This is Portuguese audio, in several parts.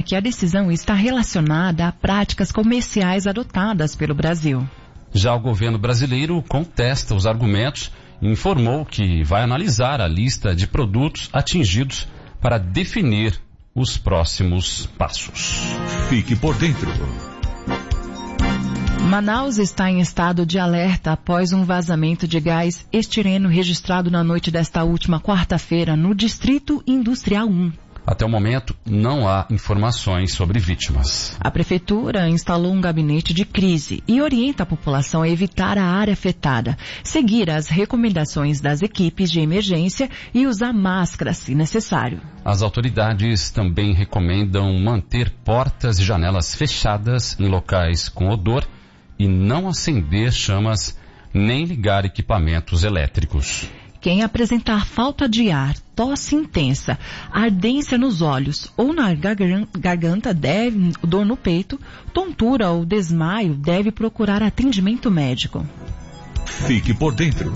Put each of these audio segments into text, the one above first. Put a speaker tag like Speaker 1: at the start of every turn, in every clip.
Speaker 1: que a decisão está relacionada a práticas comerciais adotadas pelo Brasil.
Speaker 2: Já o governo brasileiro contesta os argumentos e informou que vai analisar a lista de produtos atingidos para definir os próximos passos.
Speaker 3: Fique por dentro.
Speaker 1: Manaus está em estado de alerta após um vazamento de gás estireno registrado na noite desta última quarta-feira no Distrito Industrial 1.
Speaker 2: Até o momento, não há informações sobre vítimas.
Speaker 1: A Prefeitura instalou um gabinete de crise e orienta a população a evitar a área afetada, seguir as recomendações das equipes de emergência e usar máscara se necessário.
Speaker 2: As autoridades também recomendam manter portas e janelas fechadas em locais com odor e não acender chamas nem ligar equipamentos elétricos.
Speaker 1: Quem apresentar falta de ar, tosse intensa, ardência nos olhos ou na garganta, dor no peito, tontura ou desmaio, deve procurar atendimento médico.
Speaker 3: Fique por dentro.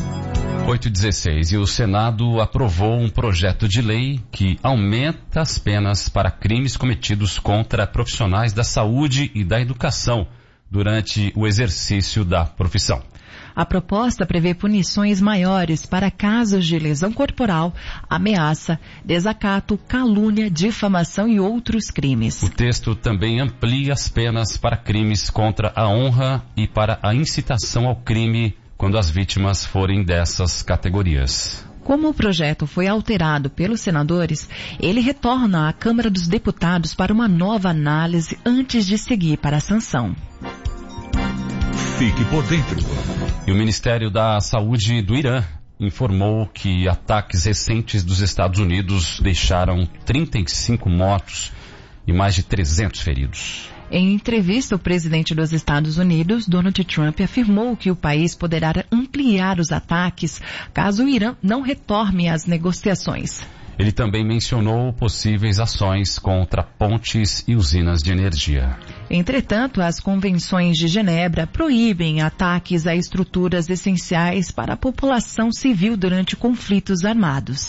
Speaker 2: 8h16. E o Senado aprovou um projeto de lei que aumenta as penas para crimes cometidos contra profissionais da saúde e da educação durante o exercício da profissão.
Speaker 1: A proposta prevê punições maiores para casos de lesão corporal, ameaça, desacato, calúnia, difamação e outros crimes.
Speaker 2: O texto também amplia as penas para crimes contra a honra e para a incitação ao crime quando as vítimas forem dessas categorias.
Speaker 1: Como o projeto foi alterado pelos senadores, ele retorna à Câmara dos Deputados para uma nova análise antes de seguir para a sanção.
Speaker 3: Fique por dentro.
Speaker 2: E o Ministério da Saúde do Irã informou que ataques recentes dos Estados Unidos deixaram 35 mortos e mais de 300 feridos.
Speaker 1: Em entrevista, o presidente dos Estados Unidos, Donald Trump, afirmou que o país poderá ampliar os ataques caso o Irã não retorne às negociações.
Speaker 2: Ele também mencionou possíveis ações contra pontes e usinas de energia.
Speaker 1: Entretanto, as convenções de Genebra proíbem ataques a estruturas essenciais para a população civil durante conflitos armados.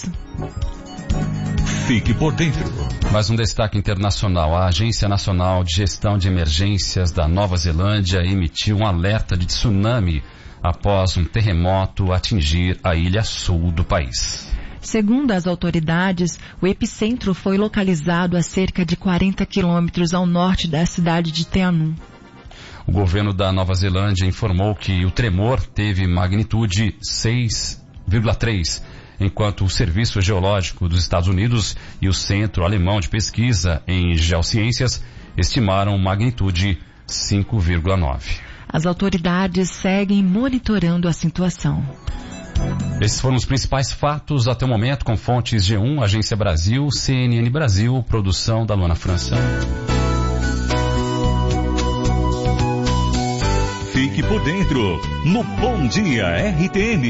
Speaker 3: Fique por dentro.
Speaker 2: Mais um destaque internacional. A Agência Nacional de Gestão de Emergências da Nova Zelândia emitiu um alerta de tsunami após um terremoto atingir a ilha sul do país.
Speaker 1: Segundo as autoridades, o epicentro foi localizado a cerca de 40 quilômetros ao norte da cidade de Te Anau.
Speaker 2: O governo da Nova Zelândia informou que o tremor teve magnitude 6,3, enquanto o Serviço Geológico dos Estados Unidos e o Centro Alemão de Pesquisa em Geociências estimaram magnitude 5,9.
Speaker 1: As autoridades seguem monitorando a situação.
Speaker 2: Esses foram os principais fatos até o momento, com fontes G1, Agência Brasil, CNN Brasil, produção da Luana França.
Speaker 3: Fique por dentro no Bom Dia RTM.